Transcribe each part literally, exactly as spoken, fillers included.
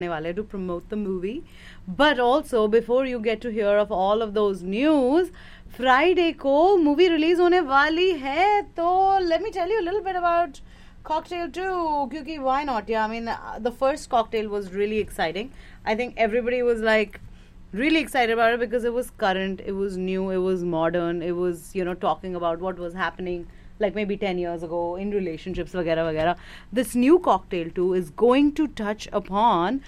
wale to promote the movie. But also, before you get to hear of all of those news, Friday को movie release होने वाली है. तो let me tell you a little bit about Cocktail two. क्योंकि why not? Yeah, I mean, uh, the first Cocktail was really exciting. I think everybody was like really excited about it because it was current, it was new, it was modern, it was, you know, talking about what was happening like maybe ten years ago in relationships vagera vagera. This new Cocktail two is going to touch upon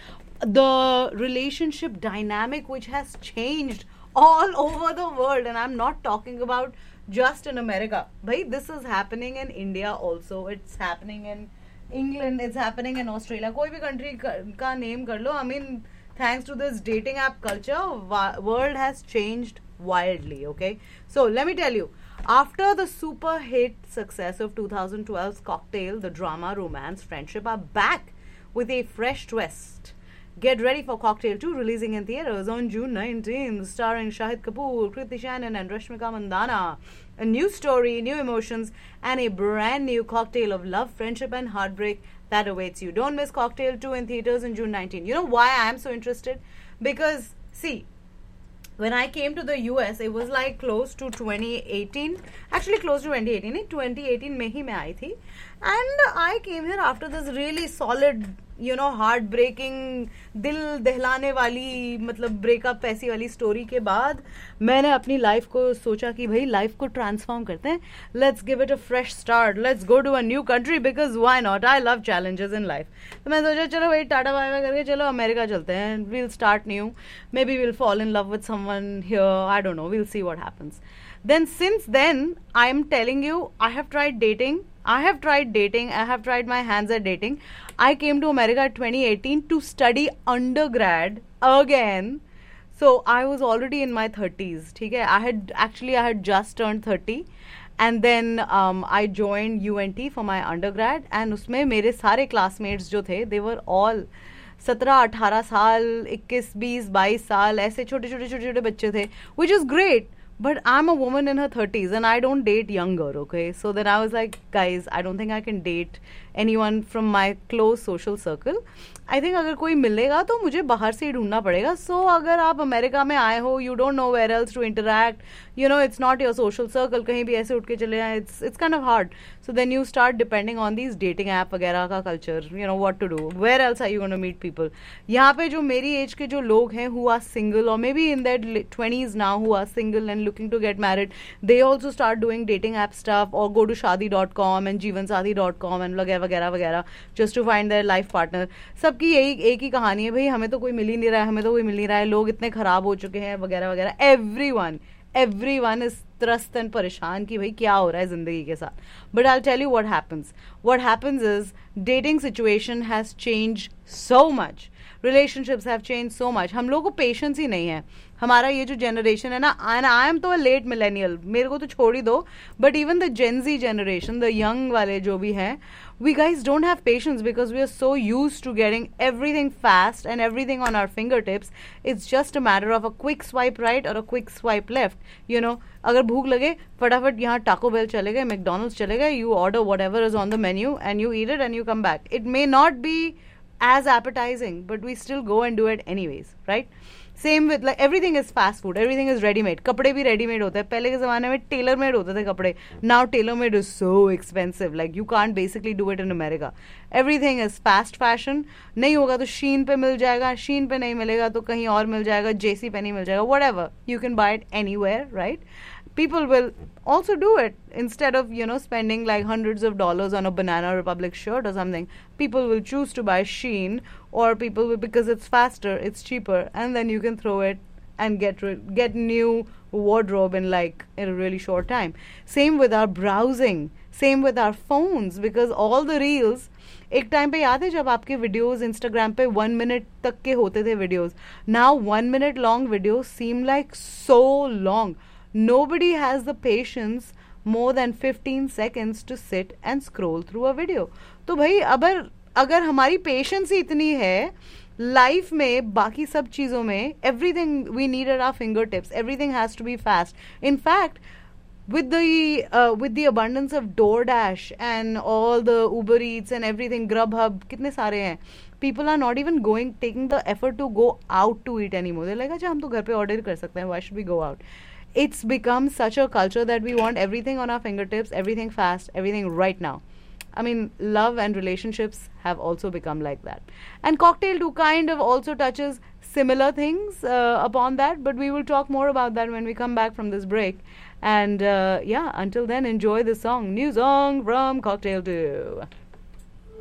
the relationship dynamic which has changed all over the world, and I'm not talking about just in America. Bhai, this is happening in India also, it's happening in England, it's happening in Australia. Koi bhi country ka, ka name kar lo. I mean, thanks to this dating app culture, wa- world has changed wildly. Okay, so let me tell you, after the super hit success of twenty twelve's Cocktail, the drama, romance, friendship are back with a fresh twist. Get ready for Cocktail two, releasing in theaters on June nineteenth, starring Shahid Kapoor, Kriti Shannon and Rashmika Mandanna. A new story, new emotions, and a brand new cocktail of love, friendship and heartbreak that awaits you. Don't miss Cocktail two in theaters on June nineteenth. You know why I am so interested? Because, see, when I came to the U S, it was like close to twenty eighteen. Actually, close to twenty eighteen. In twenty eighteen में ही मैं आई थी. And I came here after this really solid, you know, heartbreaking, दिल दहलाने वाली, मतलब breakup ऐसी वाली story के बाद मैंने अपनी life को सोचा कि भाई life को transform करते हैं. Let's give it a fresh start. Let's go to a new country because why not? I love challenges in life. तो मैं सोचा चलो भाई टाटा बाय बाय करके चलो अमेरिका चलते हैं. We'll start new. Maybe we'll fall in love with someone here. I don't know. We'll see what happens. Then since then, I'm telling you, I have tried dating. I have tried dating. I have tried my hands at dating. I came to America in twenty eighteen to study undergrad again. So I was already in my thirties. Okay? I had actually I had just turned thirty. And then um, I joined U N T for my undergrad. And उसमें मेरे सारे classmates जो थे, they were all सत्रह अठारह साल, इक्कीस बीस बाईस साल, ऐसे छोटे छोटे छोटे छोटे बच्चे थे, which is great. But I'm a woman in her thirties and I don't date younger, okay? So then I was like, guys, I don't think I can date anyone from my close social circle. I think अगर कोई मिलेगा तो मुझे बाहर से ही ढूंढना पड़ेगा. So अगर आप अमेरिका में आए हो, you don't know where else to interact, you know, it's not your social circle, कहीं भी ऐसे उठ के चले जाएं, it's it's kind of hard. So then you start depending on these dating app वगैरह का culture, you know, what to do. Where else are you going to meet people? यहाँ पे जो मेरी age के जो लोग हैं who are single or maybe in their twenties now who are single and looking to get married, they also start doing dating app stuff or go to shadi dot com and jeevansathi dot com and वगैरह वगैरह वगैरह just to find their life partner. सबकी यही एक ही कहानी है, भाई हमें तो कोई मिल ही नहीं रहा है, हमें तो कोई मिल नहीं रहा है, लोग इतने खराब हो चुके हैं वगैरह वगैरह. Everyone, everyone is त्रस्त and परेशान कि भाई क्या हो रहा है जिंदगी के साथ. But I'll tell you what happens. What happens is dating situation has changed so much. Relationships have changed so much. हम लोगों को पेशेंस ही नहीं है. हमारा ये जो जनरेशन है ना, एंड आई एम तो अ लेट मिलेनियल, मेरे को तो छोड़ ही दो, but even the gen ji generation, the young वाले जो भी हैं, we guys don't have patience because we are so used to getting everything fast and everything on our fingertips. It's just a matter of a quick swipe right or a quick swipe left. You know, अगर भूख लगे फटाफट यहाँ Taco Bell चले गए, McDonald's चले गए, you order whatever is on the menu and you eat it and you come back. It may not be as appetizing, but we still go and do it anyways, right? Same with like everything is fast food, everything is ready made. कपड़े भी ready made होते हैं. पहले के ज़माने में tailor made होते थे कपड़े. Now tailor made is so expensive. Like you can't basically do it in America. Everything is fast fashion. नहीं होगा तो Shein पे मिल जाएगा. Shein पे नहीं मिलेगा तो कहीं और मिल जाएगा. J C Penney मिल जाएगा. Whatever. You can buy it anywhere, right? People will also do it instead of, you know, spending like hundreds of dollars on a Banana Republic shirt or something. People will choose to buy Shein, or people will, because it's faster, it's cheaper, and then you can throw it and get get new wardrobe in like in a really short time. Same with our browsing. Same with our phones, because all the reels, एक time पे याद है जब आपके videos Instagram पे one minute तक के होते थे videos. Now one minute long videos seem like so long. Nobody has the patience more than fifteen seconds to sit and scroll through a video. तो भाई अगर अगर हमारी पेशेंस ही इतनी है लाइफ में, बाकी सब चीज़ों में, everything we need at our fingertips, everything has to be fast. In fact, with the uh, with the abundance of DoorDash and all the Uber Eats and everything, Grubhub, कितने सारे हैं, people are not even going, taking the effort to go out to eat anymore. They're like, "Acha, hum to ghar pe order kar sakte hain. Why should we go out?" It's become such a culture that we want everything on our fingertips, everything fast, everything right now. I mean, love and relationships have also become like that. And Cocktail two kind of also touches similar things uh, upon that, but we will talk more about that when we come back from this break. And uh, yeah, until then, enjoy the song. New song from Cocktail two.